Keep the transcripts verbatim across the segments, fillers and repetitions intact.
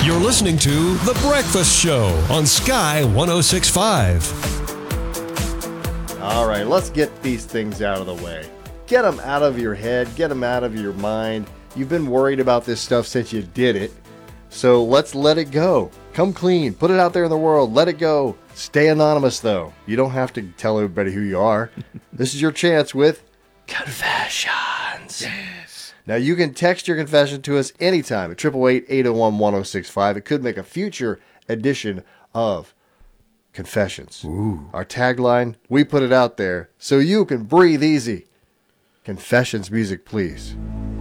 You're listening to The Breakfast Show on Sky one oh six point five. All right, let's get these things out of the way. Get them out of your head. Get them out of your mind. You've been worried about this stuff since you did it. So let's let it go. Come clean. Put it out there in the world. Let it go. Stay anonymous, though. You don't have to tell everybody who you are. This is your chance with Confessions. Yes. Now, you can text your confession to us anytime at eight eight eight, eight oh one, one oh six five. It could make a future edition of Confessions. Ooh. Our tagline, we put it out there so you can breathe easy. Confessions music, please.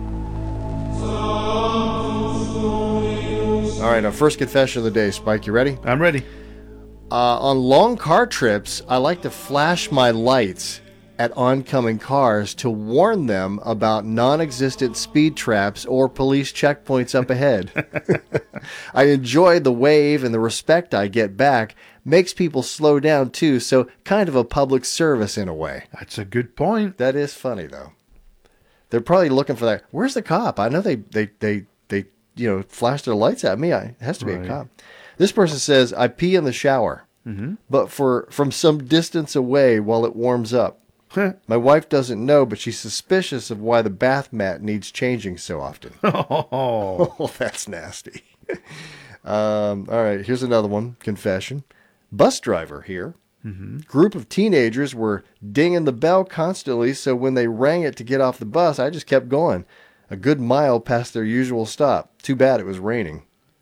All right, our first confession of the day. Spike, you ready? I'm ready. Uh, on long car trips, I like to flash my lights at oncoming cars to warn them about non-existent speed traps or police checkpoints up ahead. I enjoy the wave, and the respect I get back makes people slow down too, so kind of a public service in a way. That's a good point. That is funny, though. They're probably looking for that. Where's the cop? I know they, they, they, they you know, flash their lights at me. I, it has to be Right. a cop. This person says, I pee in the shower, Mm-hmm. but for from some distance away while it warms up. My wife doesn't know, but she's suspicious of why the bath mat needs changing so often. Oh. Oh, that's nasty. um, all right, here's another one. Confession. Bus driver here. Mm-hmm. Group of teenagers were dinging the bell constantly, so when they rang it to get off the bus, I just kept going. A good mile past their usual stop. Too bad it was raining.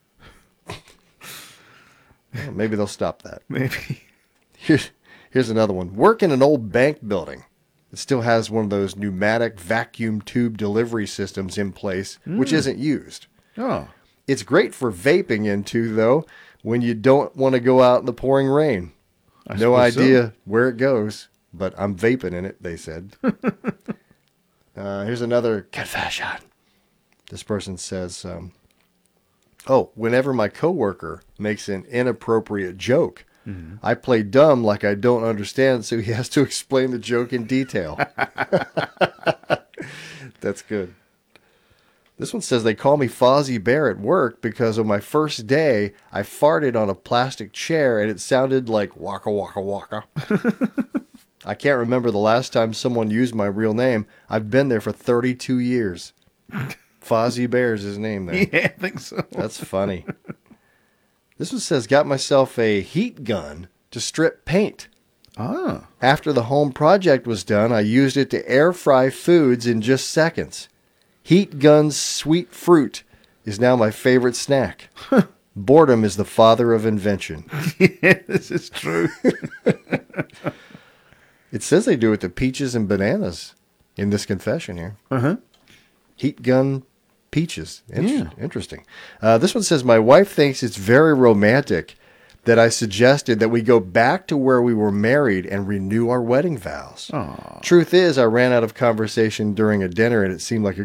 Well, maybe they'll stop that. Maybe. Here's, here's another one. Work in an old bank building. It still has one of those pneumatic vacuum tube delivery systems in place, which isn't used. Oh. It's great for vaping into, though, when you don't want to go out in the pouring rain. I No suppose so. idea where it goes, but I'm vaping in it, they said. uh, here's another confession. This person says, um, oh, whenever my coworker makes an inappropriate joke, Mm-hmm. I play dumb like I don't understand, so he has to explain the joke in detail. That's good. This one says they call me Fozzie Bear at work because on my first day, I farted on a plastic chair and it sounded like waka waka waka. I can't remember the last time someone used my real name. I've been there for thirty-two years. Fozzie Bear's his name there. Yeah, I think so. That's funny. This one says, got myself a heat gun to strip paint. Ah. After the home project was done, I used it to air fry foods in just seconds. Heat gun's sweet fruit is now my favorite snack. Boredom is the father of invention. Yeah, this is true. It says they do it to peaches and bananas in this confession here. Uh-huh. Heat gun peaches. Inter- Yeah. Interesting. Uh, this one says, my wife thinks it's very romantic that I suggested that we go back to where we were married and renew our wedding vows. Aw. Truth is, I ran out of conversation during a dinner and it seemed like a